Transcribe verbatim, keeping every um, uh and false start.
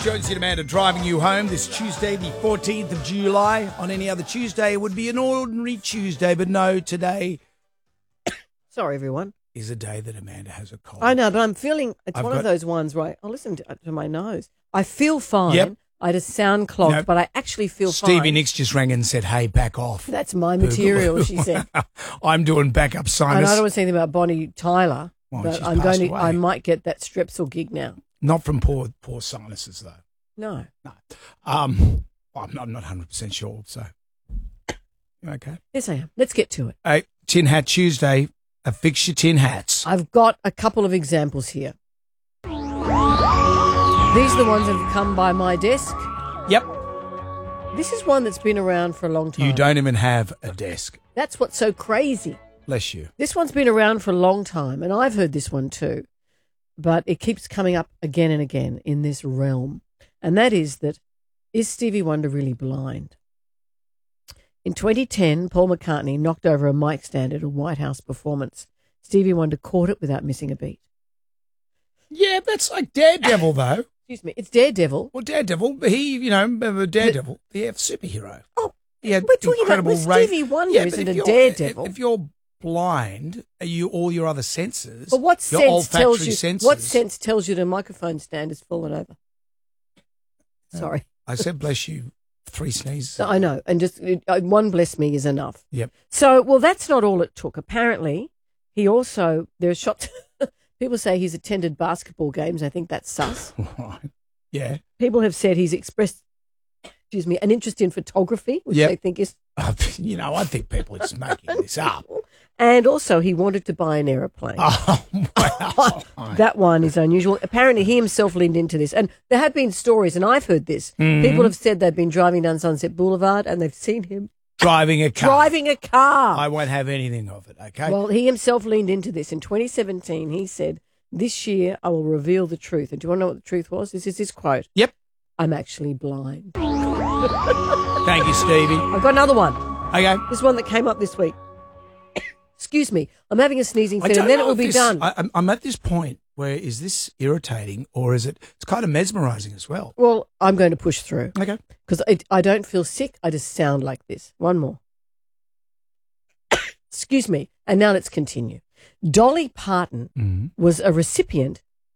Jonesy and Amanda driving you home this Tuesday, the fourteenth of July. On any other Tuesday, it would be an ordinary Tuesday, but no, today Sorry, everyone. is a day that Amanda has a cold. I know, but I'm feeling, it's I've one got- of those ones, right? I'll listen to, to my nose. I feel fine. Yep. I just sound clogged, No. but I actually feel Stevie fine. Nicks just rang and said, hey, back off. That's my material, she said. I'm doing backup And sinus. I don't want to say anything about Bonnie Tyler, Well, but she's I'm passed going to, away. I might get that Strepsil gig now. Not from poor poor sinuses, though. No. No. Um, I'm, not, I'm not one hundred percent sure, so. You okay? Yes, I am. Let's get to it. Hey, Tin Hat Tuesday, affix your tin hats. I've got a couple of examples here. These are the ones that have come by my desk. Yep. This is one that's been around for a long time. You don't even have a desk. That's what's so crazy. Bless you. This one's been around for a long time, and I've heard this one too, but it keeps coming up again and again in this realm, and that is that, is Stevie Wonder really blind? In twenty ten, Paul McCartney knocked over a mic stand at a White House performance. Stevie Wonder caught it without missing a beat. Yeah, that's like Daredevil, though. Excuse me, it's Daredevil. Well, Daredevil, he, you know, remember Daredevil, the superhero. Oh, He had we're talking about incredible well, ra- Stevie Wonder Yeah, but isn't if a you're- daredevil. If, if you're blind, are you all your other senses? But what your sense olfactory tells you? senses, What sense tells you the microphone stand has fallen over? Sorry, I said, bless you, three sneezes. I know, and just uh, one bless me is enough. Yep. So, well, that's not all it took. Apparently, he also there are shots. People say he's attended basketball games. I think that's sus. Right. Yeah. People have said he's expressed, excuse me, an interest in photography, which Yep. they think is. You know, I think people are just making this up. And also, he wanted to buy an aeroplane. Oh, wow. That one is unusual. Apparently, he himself leaned into this. And there have been stories, and I've heard this. Mhm. People have said they've been driving down Sunset Boulevard and they've seen him Driving a car. driving a car. I won't have anything of it, okay? Well, he himself leaned into this. In twenty seventeen, he said, this year I will reveal the truth. And do you want to know what the truth was? This is his quote. Yep. I'm actually blind. Thank you, Stevie. I've got another one. Okay. This one that came up this week. Excuse me. I'm having a sneezing I fit don't and then know it will if be this- done. I, I'm- I'm at this point where is this irritating or is it, it's kind of mesmerizing as well. Well, I'm going to push through Okay. because I, I don't feel sick. I just sound like this. One more. Excuse me. And now let's continue. Dolly Parton Mhm. was a recipient